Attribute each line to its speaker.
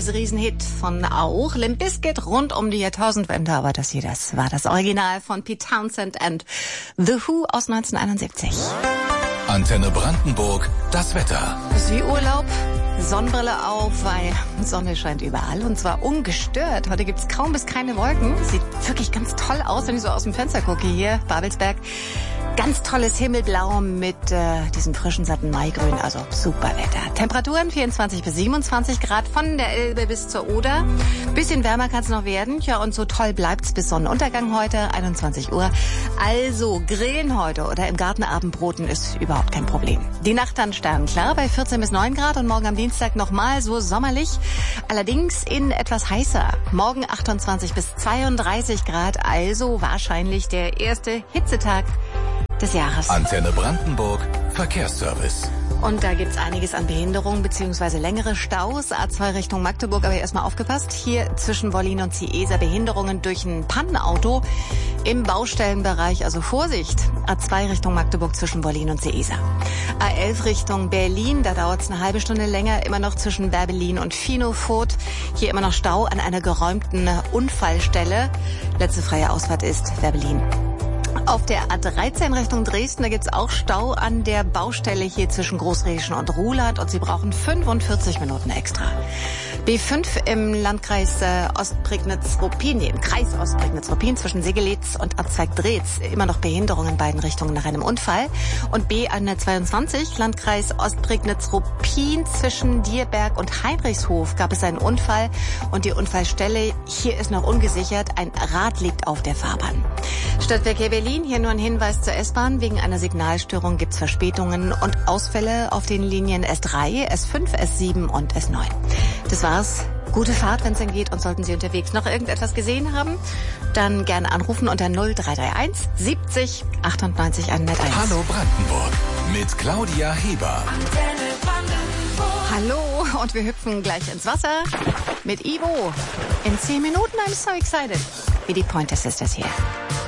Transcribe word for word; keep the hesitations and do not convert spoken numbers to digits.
Speaker 1: Days Riesenhit von auch Limp Bizkit rund um die Jahrtausendwende. Aber das hier, das war das Original von Pete Townsend and The Who aus neunzehnhunderteinundsiebzig.
Speaker 2: Antenne Brandenburg, das Wetter.
Speaker 1: Das ist wie Urlaub. Sonnenbrille auf, weil Sonne scheint überall und zwar ungestört. Heute gibt's kaum bis keine Wolken. Sieht wirklich ganz toll aus, wenn ich so aus dem Fenster gucke hier, Babelsberg. Ganz tolles Himmelblau mit äh, diesem frischen, satten Maigrün, also super Wetter. Temperaturen vierundzwanzig bis siebenundzwanzig Grad von der Elbe bis zur Oder. Bisschen wärmer kann es noch werden. Ja, und so toll bleibt's bis Sonnenuntergang heute, einundzwanzig Uhr. Also grillen heute oder im Garten Abendbroten ist überhaupt kein Problem. Die Nacht dann sternklar bei vierzehn bis neun Grad und morgen am Dienstag nochmal so sommerlich. Allerdings in etwas heißer. Morgen achtundzwanzig bis zweiunddreißig Grad, also wahrscheinlich der erste Hitzetag des Jahres.
Speaker 2: Antenne Brandenburg, Verkehrsservice.
Speaker 1: Und da gibt's einiges an Behinderungen bzw. längere Staus. A zwei Richtung Magdeburg, aber erstmal aufgepasst. Hier zwischen Wollin und Ciesa Behinderungen durch ein Pannenauto im Baustellenbereich. Also Vorsicht. A zwei Richtung Magdeburg zwischen Wollin und Ciesa. A elf Richtung Berlin, da dauert's eine halbe Stunde länger. Immer noch zwischen Bärbelin und Finofurt. Hier immer noch Stau an einer geräumten Unfallstelle. Letzte freie Ausfahrt ist Bärbelin. Auf der A dreizehn Richtung Dresden, da gibt's auch Stau an der Baustelle hier zwischen Großrieschen und Ruhland und Sie brauchen fünfundvierzig Minuten extra. B fünf im Landkreis äh, Ostprignitz-Ruppin, nee, im Kreis Ostprignitz-Ruppin zwischen Segelitz und Abzweig-Dreetz. Immer noch Behinderung in beiden Richtungen nach einem Unfall. Und B hundertzweiundzwanzig, Landkreis Ostprignitz-Ruppin zwischen Dierberg und Heinrichshof gab es einen Unfall. Und die Unfallstelle hier ist noch ungesichert. Ein Rad liegt auf der Fahrbahn. Stadtverkehr Berlin, hier nur ein Hinweis zur S-Bahn. Wegen einer Signalstörung gibt's Verspätungen und Ausfälle auf den Linien S drei, S fünf, S sieben und S neun. Das war's. Gute Fahrt, wenn es denn geht. Und sollten Sie unterwegs noch irgendetwas gesehen haben, dann gerne anrufen unter null drei drei eins siebzig achtundneunzig hunderteins.
Speaker 2: Hallo Brandenburg mit Claudia Heber.
Speaker 1: Hallo, und wir hüpfen gleich ins Wasser mit Ivo. In zehn Minuten, I'm so excited. Wie die Pointer Sisters hier.